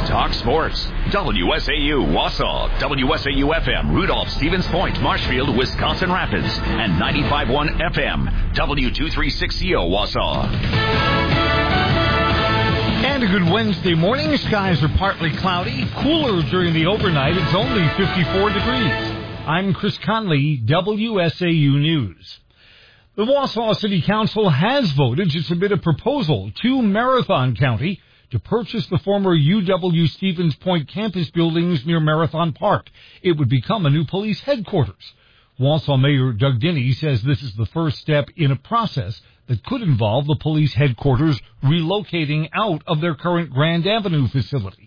talk sports. WSAU Wausau, WSAU FM Rudolph, Stevens Point, Marshfield, Wisconsin Rapids, and 95.1 FM W236CO Wausau. And a good Wednesday morning. Skies are partly cloudy, cooler during the overnight. It's only 54 degrees. I'm Chris Conley, WSAU News. The Wausau City Council has voted to submit a proposal to Marathon County to purchase the former UW Stevens Point campus buildings near Marathon Park. It would become a new police headquarters. Wausau Mayor Doug Dinney says this is the first step in a process that could involve the police headquarters relocating out of their current Grand Avenue facility.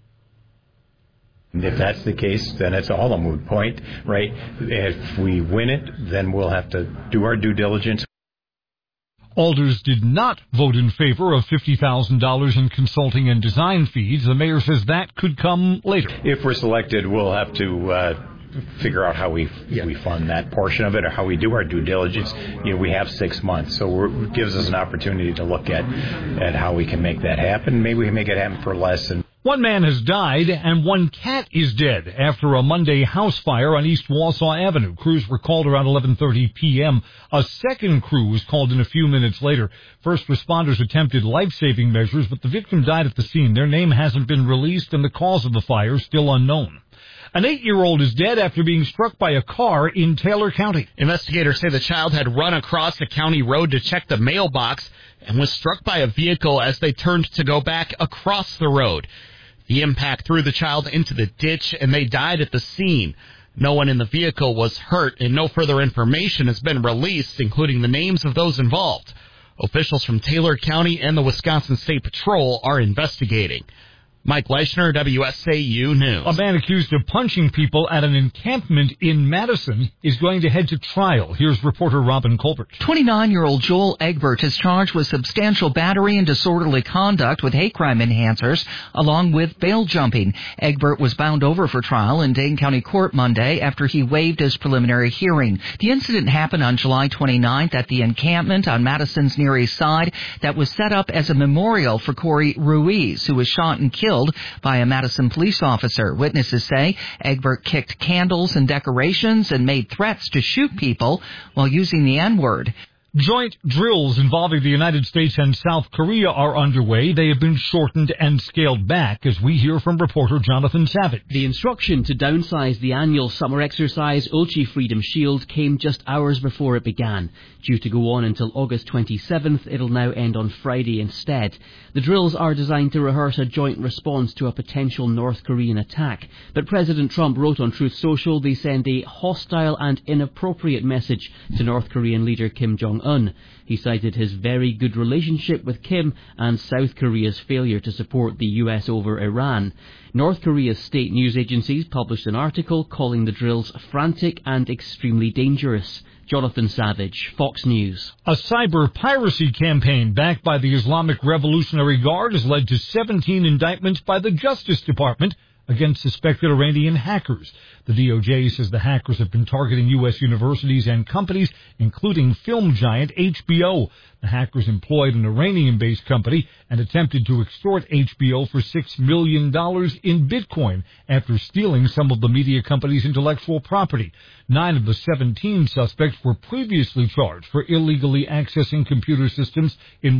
If that's the case, then it's all a moot point, right? If we win it, then we'll have to do our due diligence. Alders did not vote in favor of $50,000 in consulting and design fees. The mayor says that could come later. If we're selected, we'll have to figure out how we fund that portion of it or how we do our due diligence. We have 6 months, so it gives us an opportunity to look at how we can make that happen. Maybe we can make it happen for less. One man has died and one cat is dead after a Monday house fire on East Wausau Avenue. Crews were called around 11:30 p.m. A second crew was called in a few minutes later. First responders attempted life-saving measures, but the victim died at the scene. Their name hasn't been released and the cause of the fire is still unknown. An 8-year-old is dead after being struck by a car in Taylor County. Investigators say the child had run across the county road to check the mailbox and was struck by a vehicle as they turned to go back across the road. The impact threw the child into the ditch, and they died at the scene. No one in the vehicle was hurt, and no further information has been released, including the names of those involved. Officials from Taylor County and the Wisconsin State Patrol are investigating. Mike Leischner, WSAU News. A man accused of punching people at an encampment in Madison is going to head to trial. Here's reporter Robin Colbert. 29-year-old Joel Egbert is charged with substantial battery and disorderly conduct with hate crime enhancers, along with bail jumping. Egbert was bound over for trial in Dane County Court Monday after he waived his preliminary hearing. The incident happened on July 29th at the encampment on Madison's Near East Side that was set up as a memorial for Corey Ruiz, who was shot and killed by a Madison police officer. Witnesses say Egbert kicked candles and decorations and made threats to shoot people while using the N-word. Joint drills involving the United States and South Korea are underway. They have been shortened and scaled back, as we hear from reporter Jonathan Savage. The instruction to downsize the annual summer exercise, Ulchi Freedom Shield, came just hours before it began. Due to go on until August 27th, it'll now end on Friday instead. The drills are designed to rehearse a joint response to a potential North Korean attack. But President Trump wrote on Truth Social they send a hostile and inappropriate message to North Korean leader Kim Jong-un. He cited his very good relationship with Kim and South Korea's failure to support the US over Iran. North Korea's state news agencies published an article calling the drills frantic and extremely dangerous. Jonathan Savage, Fox News. A cyber piracy campaign backed by the Islamic Revolutionary Guard has led to 17 indictments by the Justice Department against suspected Iranian hackers. The DOJ says the hackers have been targeting U.S. universities and companies, including film giant HBO. The hackers employed an Iranian-based company and attempted to extort HBO for $6 million in Bitcoin after stealing some of the media company's intellectual property. 9 of the 17 suspects were previously charged for illegally accessing computer systems in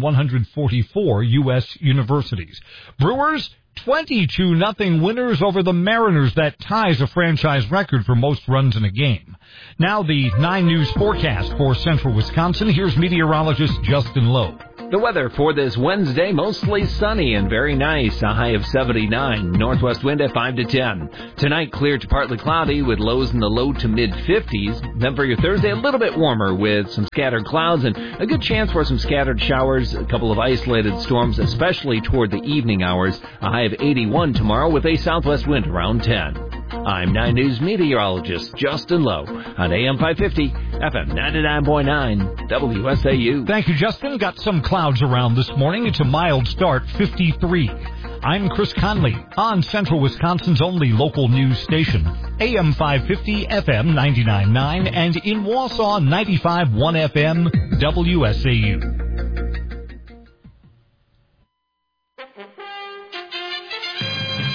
144 U.S. universities. Brewers 22-0 winners over the Mariners. That ties a franchise record for most runs in a game. Now the 9 News forecast for central Wisconsin. Here's meteorologist Justin Lowe. The weather for this Wednesday, mostly sunny and very nice, a high of 79, northwest wind at 5 to 10. Tonight, clear to partly cloudy with lows in the low to mid-50s. Then for your Thursday, a little bit warmer with some scattered clouds and a good chance for some scattered showers, a couple of isolated storms, especially toward the evening hours. A high of 81 tomorrow with a southwest wind around 10. I'm 9 News meteorologist Justin Lowe on AM 550, FM 99.9, WSAU. Thank you, Justin. Got some clouds around this morning. It's a mild start, 53. I'm Chris Conley on Central Wisconsin's only local news station, AM 550, FM 99.9, and in Wausau, 95.1 FM, WSAU.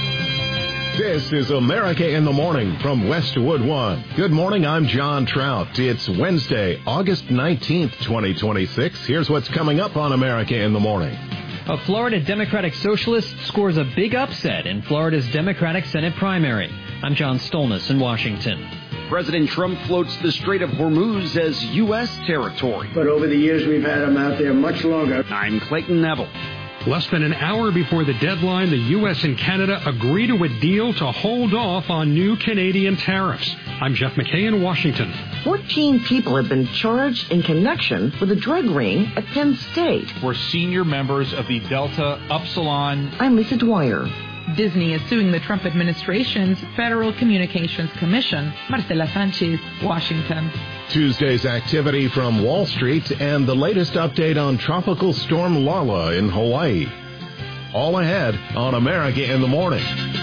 This is America in the Morning from Westwood One. Good morning, I'm John Trout. It's Wednesday, August 19th, 2026. Here's what's coming up on America in the Morning. A Florida Democratic Socialist scores a big upset in Florida's Democratic Senate primary. I'm John Stolnis in Washington. President Trump floats the Strait of Hormuz as U.S. territory. But over the years, we've had them out there much longer. I'm Clayton Neville. Less than an hour before the deadline, the U.S. and Canada agree to a deal to hold off on new Canadian tariffs. I'm Jeff McKay in Washington. 14 people have been charged in connection with a drug ring at Penn State. We're senior members of the Delta Upsilon. I'm Lisa Dwyer. Disney is suing the Trump administration's Federal Communications Commission. Marcela Sanchez, Washington. Tuesday's activity from Wall Street and the latest update on Tropical Storm Lala in Hawaii. All ahead on America in the Morning.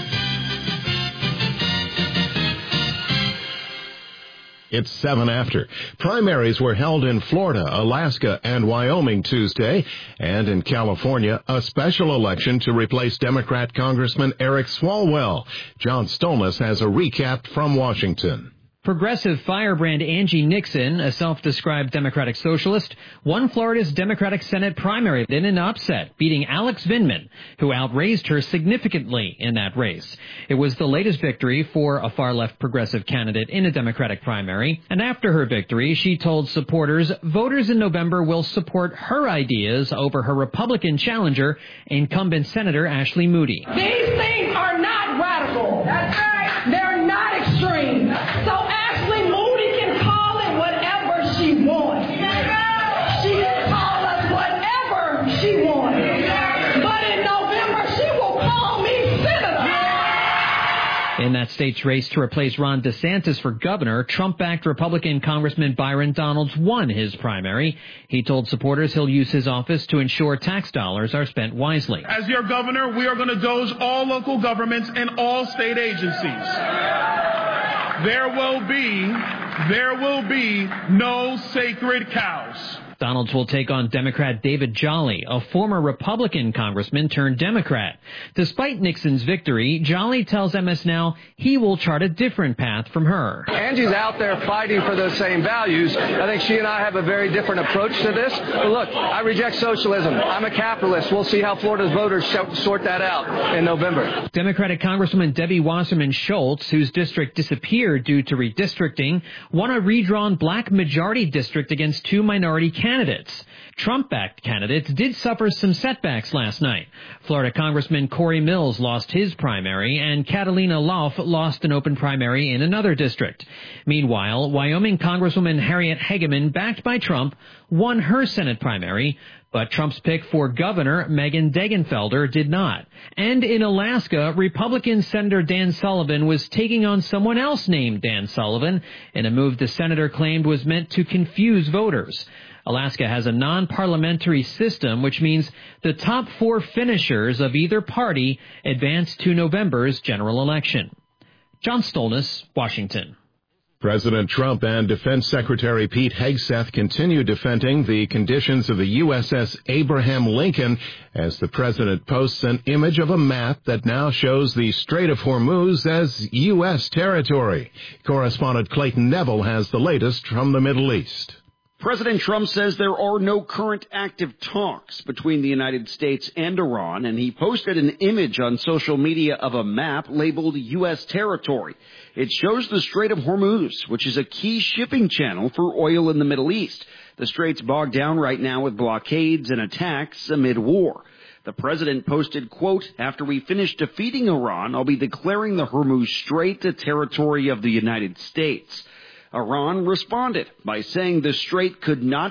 It's 7 after. Primaries were held in Florida, Alaska, and Wyoming Tuesday, and in California, a special election to replace Democrat Congressman Eric Swalwell. John Stolnis has a recap from Washington. Progressive firebrand Angie Nixon, a self-described Democratic Socialist, won Florida's Democratic Senate primary in an upset, beating Alex Vindman, who outraised her significantly in that race. It was the latest victory for a far-left progressive candidate in a Democratic primary, and after her victory, she told supporters voters in November will support her ideas over her Republican challenger, incumbent Senator Ashley Moody. These things are not radical. That's right. They're not extreme. So Ashley Moody can call it whatever she wants. She can call us whatever she wants. But in November, she will call me Senator. In that state's race to replace Ron DeSantis for governor, Trump-backed Republican Congressman Byron Donalds won his primary. He told supporters he'll use his office to ensure tax dollars are spent wisely. As your governor, we are going to doge all local governments and all state agencies. There will be no sacred cows. Donalds will take on Democrat David Jolly, a former Republican congressman turned Democrat. Despite Nixon's victory, Jolly tells MS Now he will chart a different path from her. Angie's out there fighting for those same values. I think she and I have a very different approach to this. But look, I reject socialism. I'm a capitalist. We'll see how Florida's voters sort that out in November. Democratic Congresswoman Debbie Wasserman Schultz, whose district disappeared due to redistricting, won a redrawn black majority district against two minority candidates. Trump-backed candidates did suffer some setbacks last night. Florida Congressman Corey Mills lost his primary, and Catalina Lauf lost an open primary in another district. Meanwhile, Wyoming Congresswoman Harriet Hageman, backed by Trump, won her Senate primary, but Trump's pick for governor, Megan Degenfelder, did not. And in Alaska, Republican Senator Dan Sullivan was taking on someone else named Dan Sullivan in a move the senator claimed was meant to confuse voters. Alaska has a non-parliamentary system, which means the top four finishers of either party advance to November's general election. John Stolnis, Washington. President Trump and Defense Secretary Pete Hegseth continue defending the conditions of the USS Abraham Lincoln as the president posts an image of a map that now shows the Strait of Hormuz as U.S. territory. Correspondent Clayton Neville has the latest from the Middle East. President Trump says there are no current active talks between the United States and Iran, and he posted an image on social media of a map labeled U.S. territory. It shows the Strait of Hormuz, which is a key shipping channel for oil in the Middle East. The strait's bogged down right now with blockades and attacks amid war. The president posted, quote, "After we finish defeating Iran, I'll be declaring the Hormuz Strait the territory of the United States." Iran responded by saying the strait could not